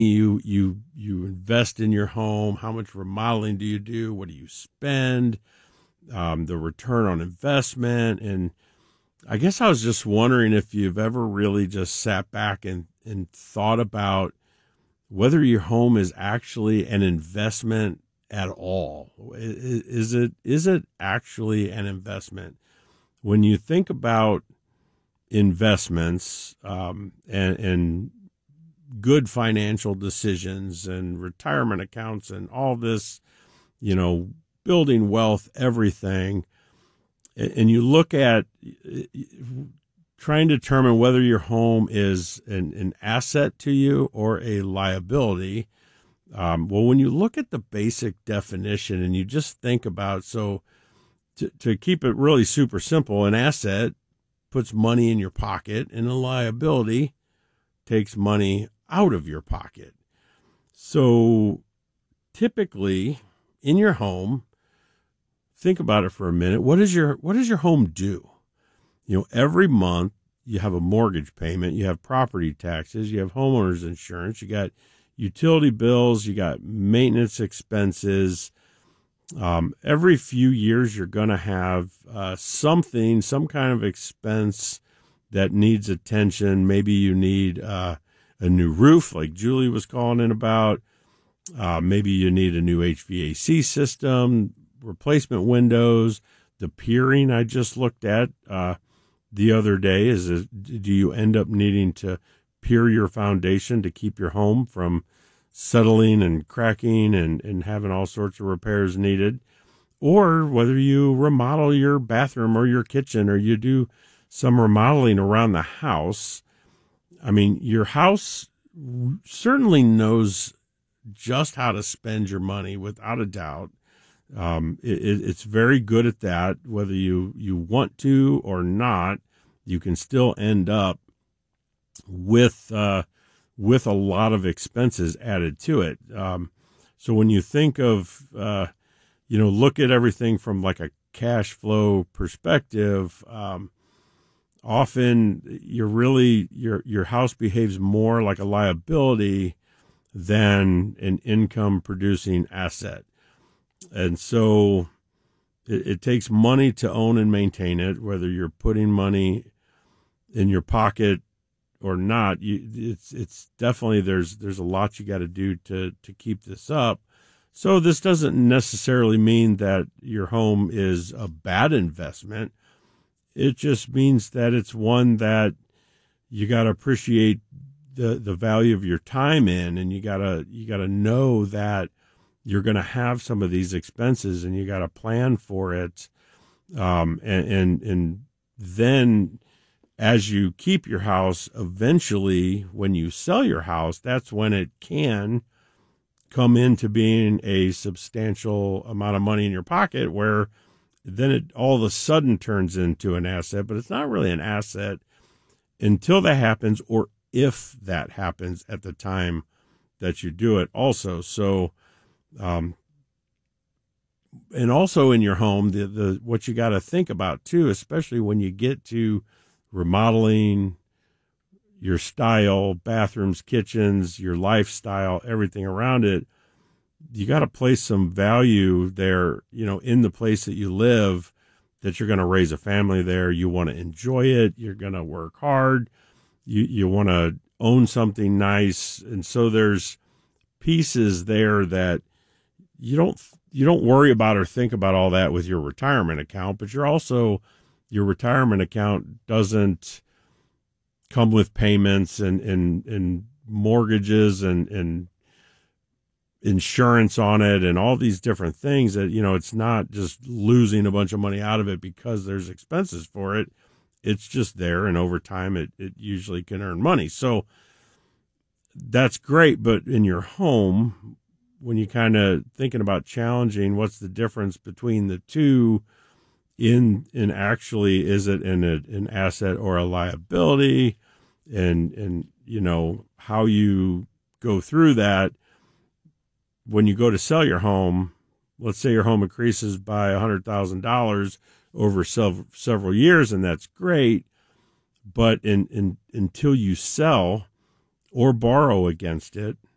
you invest in your home? How much remodeling do you do? What do you spend? The return on investment. And I guess I was just wondering if you've ever really just sat back and thought about whether your home is actually an investment at all. Is it actually an investment? When you think about investments and good financial decisions and retirement accounts and all this, building wealth, everything, and you look at trying to determine whether your home is an asset to you or a liability. Well, when you look at the basic definition and you just think about, so to keep it really super simple, an asset puts money in your pocket and a liability takes money out of your pocket. So typically in your home, think about it for a minute. What does your home do? Every month you have a mortgage payment, you have property taxes, you have homeowners insurance, you got utility bills, you got maintenance expenses. Every few years you're going to have some kind of expense that needs attention. Maybe you need a new roof, like Julie was calling in about. Maybe you need a new HVAC system, replacement windows. The piering I just looked at the other day do you end up needing to pier your foundation to keep your home from settling and cracking and having all sorts of repairs needed? Or whether you remodel your bathroom or your kitchen, or you do some remodeling around the house. I mean, your house certainly knows just how to spend your money, without a doubt. It's very good at that. Whether you want to or not, you can still end up with a lot of expenses added to it. So when you think of, look at everything from like a cash flow perspective, often your house behaves more like a liability than an income producing asset. And so it takes money to own and maintain it, whether you're putting money in your pocket or not. It's definitely, there's a lot you got to do to keep this up. So this doesn't necessarily mean that your home is a bad investment. It just means that it's one that you got to appreciate the value of your time in, and you gotta know that you're going to have some of these expenses, and you got to plan for it. And then as you keep your house, eventually when you sell your house, that's when it can come into being a substantial amount of money in your pocket, where then it all of a sudden turns into an asset. But it's not really an asset until that happens, or if that happens at the time that you do it also. So, and also in your home, the what you got to think about too, especially when you get to remodeling your style, bathrooms, kitchens, your lifestyle, everything around it, you got to place some value there, in the place that you live, that you're going to raise a family there. You want to enjoy it. You're going to work hard. You want to own something nice. And so there's pieces there that you don't worry about or think about all that with your retirement account, but your retirement account doesn't come with payments and mortgages and insurance on it and all these different things that, it's not just losing a bunch of money out of it because there's expenses for it. It's just there, and over time it usually can earn money. So that's great. But in your home, when you kind of thinking about challenging what's the difference between the two, in actually, is it an asset or a liability, and how you go through that when you go to sell your home. Let's say your home increases by $100,000 over several years, and that's great. But until you sell or borrow against it,